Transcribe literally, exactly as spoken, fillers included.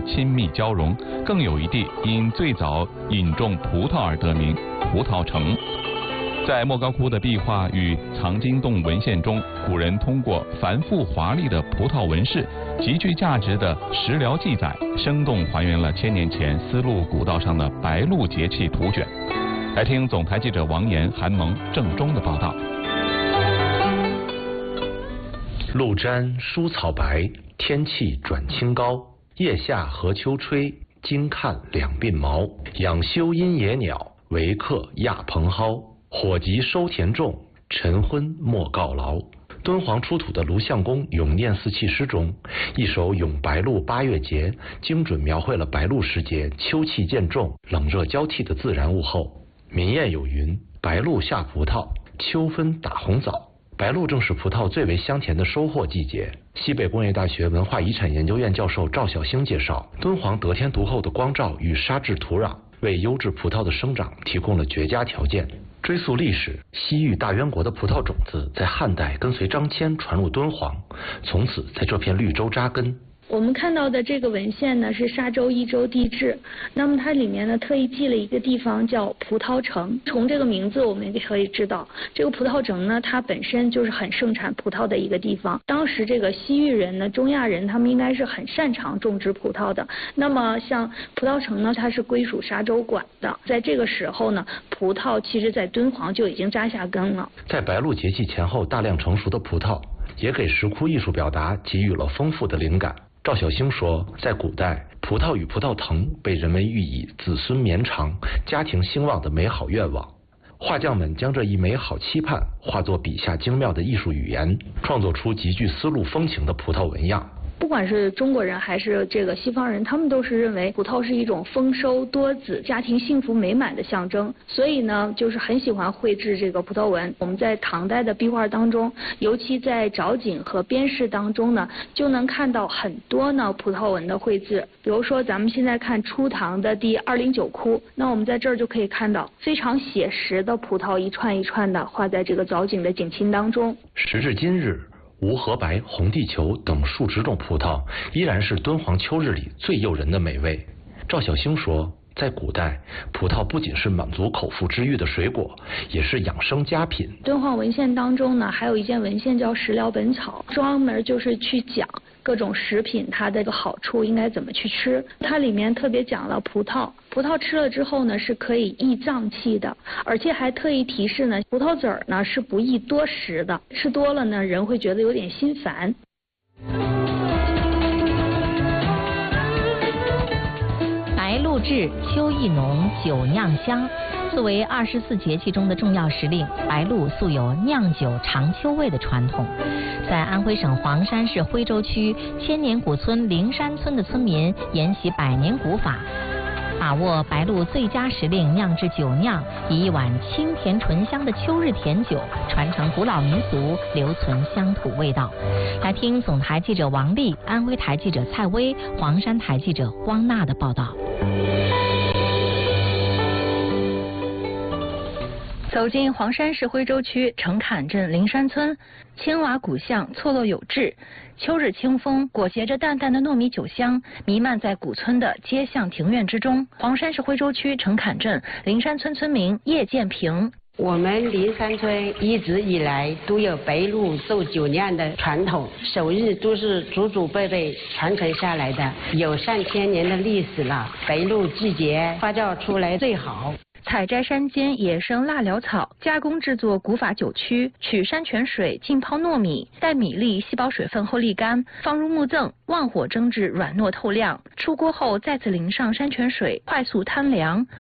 亲密交融，更有一地因最早引种葡萄而得名——葡萄城。在莫高窟的壁画与藏经洞文献中，古人通过繁复华丽的葡萄纹饰、极具价值的食疗记载，生动还原了千年前丝路古道上的白露节气图卷。来听总台记者王岩、韩萌、郑中的报道。 露沾疏草白，天气转清高。夜下何秋吹，惊看两鬓毛。养修阴野鸟，为客亚蓬蒿。火急收田种，晨昏莫告劳。敦煌出土的卢相公咏念四气诗中，一首咏白露八月节，精准描绘了白露时节秋气渐重、冷热交替的自然物候。民谚有云：白露下葡萄，秋分打红枣。白露正是葡萄最为香甜的收获季节。西北工业大学文化遗产研究院教授赵小兴介绍，敦煌得天独厚的光照与沙质土壤，为优质葡萄的生长提供了绝佳条件。追溯历史，西域大渊国的葡萄种子在汉代跟随张骞传入敦煌，从此在这片绿洲扎根。 我们看到的这个文献呢是沙州一州地志，那么它里面呢特意记了一个地方叫葡萄城。从这个名字我们也可以知道，这个葡萄城呢它本身就是很盛产葡萄的一个地方。当时这个西域人呢、中亚人他们应该是很擅长种植葡萄的。那么像葡萄城呢，它是归属沙州管的。在这个时候呢，葡萄其实在敦煌就已经扎下根了。 在白露节气前后大量成熟的葡萄，也给石窟艺术表达给予了丰富的灵感。赵小兴说，在古代，葡萄与葡萄藤被人们寓以子孙绵长、家庭兴旺的美好愿望。画匠们将这一美好期盼化作笔下精妙的艺术语言，创作出极具丝路风情的葡萄纹样。 不管是中国人还是这个西方人，他们都是认为葡萄是一种丰收多子、家庭幸福美满的象征，所以呢，就是很喜欢绘制这个葡萄纹。我们在唐代的壁画当中，尤其在藻井和边饰当中呢，就能看到很多呢葡萄纹的绘制。比如说，咱们现在看初唐的第二零九窟，那我们在这儿就可以看到非常写实的葡萄一串一串的画在这个藻井的井檩当中。 时至今日，无合白、红地球等数十种葡萄依然是敦煌秋日里最诱人的美味。赵小兴说，在古代，葡萄不仅是满足口腹之欲的水果，也是养生佳品。 敦煌文献当中呢，还有一件文献叫《食疗本草》，专门就是去讲各种食品它的好处应该怎么去吃。它里面特别讲了葡萄，葡萄吃了之后呢是可以益脏气的，而且还特意提示呢，葡萄籽儿呢是不宜多食的，吃多了呢人会觉得有点心烦。 白露至，秋意浓，酒酿香。作为二十四节气中的重要时令，白露素有酿酒尝秋味的传统。在安徽省黄山市徽州区千年古村灵山村的村民沿袭百年古法，把握白露最佳时令酿制酒酿，以一碗清甜醇香的秋日甜酒，传承古老民俗，留存乡土味道。来听总台记者王丽、安徽台记者蔡薇、黄山台记者汪娜的报道。 走进黄山市徽州区城坎镇灵山村，青瓦古巷错落有致，秋日清风裹挟着淡淡的糯米酒香，弥漫在古村的街巷庭院之中。黄山市徽州区城坎镇灵山村村民叶建平。 我们灵山村一直以来都有白露做酒酿的传统，手艺都是祖祖辈辈传承下来的，有上千年的历史了。白露季节发酵出来最好。 采摘山间野生腊蓼草，加工制作古法酒曲，取山泉水浸泡糯米，待米粒吸饱水分后沥干，放入木甑，旺火蒸至软糯透亮。出锅后再次淋上山泉水，快速摊凉。